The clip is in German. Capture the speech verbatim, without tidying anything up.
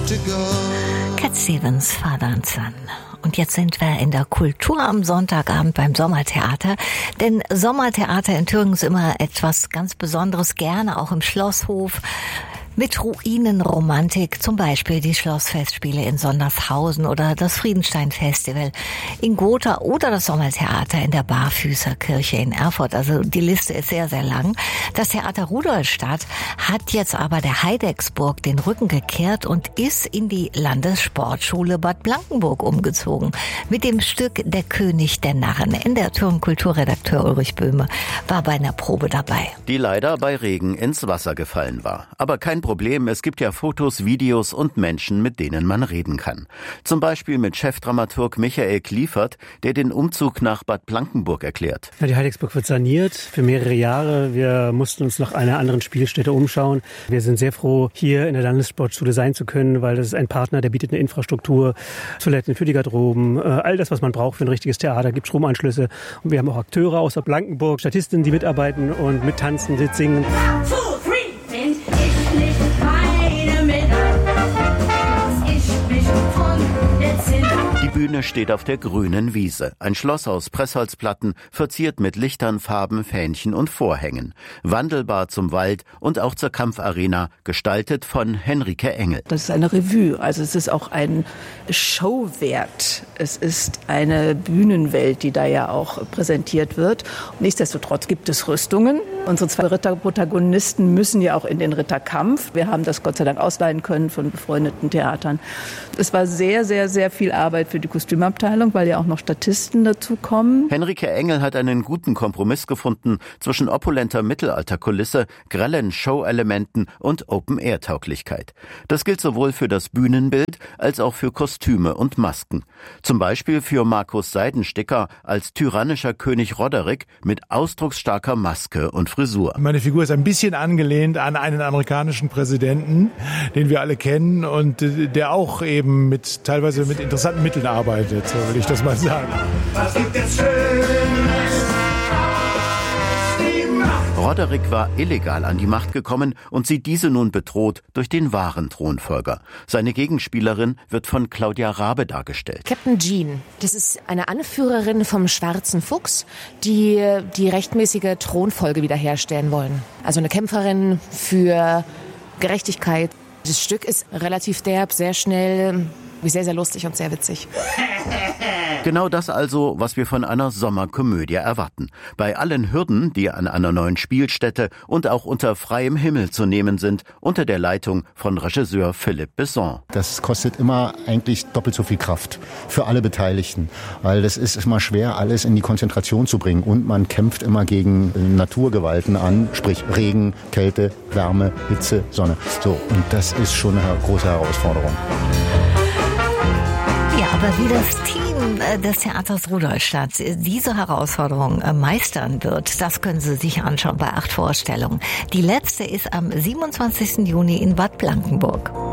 Cat Stevens, Father and Son. Und jetzt sind wir in der Kultur am Sonntagabend beim Sommertheater. Denn Sommertheater in Thüringen ist immer etwas ganz Besonderes, gerne auch im Schlosshof. Mit Ruinenromantik, zum Beispiel die Schlossfestspiele in Sondershausen oder das Friedenstein-Festival in Gotha oder das Sommertheater in der Barfüßerkirche in Erfurt. Also die Liste ist sehr, sehr lang. Das Theater Rudolstadt hat jetzt aber der Heidecksburg den Rücken gekehrt und ist in die Landessportschule Bad Blankenburg umgezogen. Mit dem Stück Der König der Narren. In der Thüringen Kulturredakteur Ulrich Böhme war bei einer Probe dabei. Die leider bei Regen ins Wasser gefallen war. Aber kein Problem, es gibt ja Fotos, Videos und Menschen, mit denen man reden kann. Zum Beispiel mit Chefdramaturg Michael Kliefert, der den Umzug nach Bad Blankenburg erklärt. Ja, die Heidecksburg wird saniert für mehrere Jahre. Wir mussten uns nach einer anderen Spielstätte umschauen. Wir sind sehr froh, hier in der Landessportschule sein zu können, weil das ist ein Partner, der bietet eine Infrastruktur, Toiletten für die Garderoben, all das, was man braucht für ein richtiges Theater, gibt Stromanschlüsse. Und wir haben auch Akteure aus Blankenburg, Statistinnen, die mitarbeiten und mittanzen, singen. Die Bühne steht auf der grünen Wiese. Ein Schloss aus Pressholzplatten, verziert mit Lichtern, Farben, Fähnchen und Vorhängen. Wandelbar zum Wald und auch zur Kampfarena, gestaltet von Henrike Engel. Das ist eine Revue, also es ist auch ein Showwert. Es ist eine Bühnenwelt, die da ja auch präsentiert wird. Nichtsdestotrotz gibt es Rüstungen. Unsere zwei Ritterprotagonisten müssen ja auch in den Ritterkampf. Wir haben das Gott sei Dank ausleihen können von befreundeten Theatern. Es war sehr, sehr, sehr viel Arbeit für die Kostümabteilung, weil ja auch noch Statisten dazu kommen. Henrike Engel hat einen guten Kompromiss gefunden zwischen opulenter Mittelalterkulisse, grellen Show-Elementen und Open-Air-Tauglichkeit. Das gilt sowohl für das Bühnenbild als auch für Kostüme und Masken. Zum Beispiel für Markus Seidensticker als tyrannischer König Roderick mit ausdrucksstarker Maske und Frisur. Meine Figur ist ein bisschen angelehnt an einen amerikanischen Präsidenten, den wir alle kennen und der auch eben mit teilweise mit interessanten Mitteln arbeitet, so will ich das mal sagen. Was gibt es Schönes? Roderick war illegal an die Macht gekommen und sieht diese nun bedroht durch den wahren Thronfolger. Seine Gegenspielerin wird von Claudia Rabe dargestellt. Captain Jean, das ist eine Anführerin vom Schwarzen Fuchs, die die rechtmäßige Thronfolge wiederherstellen wollen. Also eine Kämpferin für Gerechtigkeit. Das Stück ist relativ derb, sehr schnell, sehr, sehr lustig und sehr witzig. Genau das also, was wir von einer Sommerkomödie erwarten. Bei allen Hürden, die an einer neuen Spielstätte und auch unter freiem Himmel zu nehmen sind, unter der Leitung von Regisseur Philippe Besson. Das kostet immer eigentlich doppelt so viel Kraft für alle Beteiligten, weil das ist immer schwer, alles in die Konzentration zu bringen und man kämpft immer gegen Naturgewalten an, sprich Regen, Kälte, Wärme, Hitze, Sonne. So, und das ist schon eine große Herausforderung. Ja, aber wie das Team des Theaters Rudolstadt diese Herausforderung meistern wird, das können Sie sich anschauen bei acht Vorstellungen. Die letzte ist am siebenundzwanzigsten Juni in Bad Blankenburg.